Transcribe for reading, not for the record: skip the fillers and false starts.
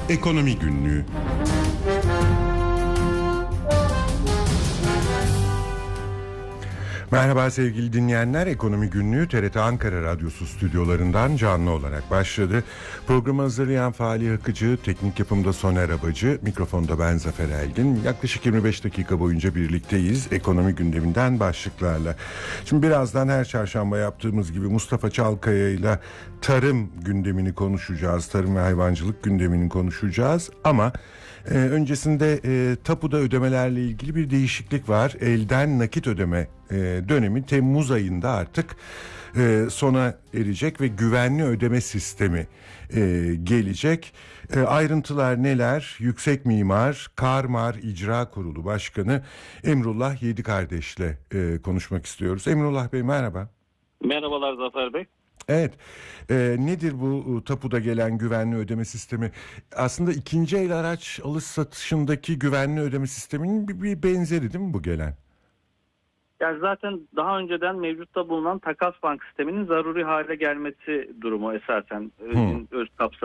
Ekonomi Günlüğü. Merhaba sevgili dinleyenler, Ekonomi Günlüğü TRT Ankara Radyosu stüdyolarından canlı olarak başladı. Programı hazırlayan Fahri Akıcı, teknik yapımda Soner Abacı, mikrofonda ben Zafer Elgin. Yaklaşık 25 dakika boyunca birlikteyiz ekonomi gündeminden başlıklarla. Şimdi birazdan her çarşamba yaptığımız gibi Mustafa Çalkaya ile tarım gündemini konuşacağız. Tarım ve hayvancılık gündemini konuşacağız ama öncesinde tapuda ödemelerle ilgili bir değişiklik var. Elden nakit ödeme dönemi Temmuz ayında artık sona erecek ve güvenli ödeme sistemi gelecek. Ayrıntılar neler? Yüksek Mimar, Karmar İcra Kurulu Başkanı Emrullah Yedikardeş'le konuşmak istiyoruz. Emrullah Bey merhaba. Merhabalar Zafer Bey. Evet, nedir bu tapuda gelen güvenli ödeme sistemi? Aslında ikinci el araç alış satışındaki güvenli ödeme sisteminin bir benzeri değil mi bu gelen? Yani zaten daha önceden mevcutta bulunan takas bank sisteminin zaruri hale gelmesi durumu esasen öz kapsamı.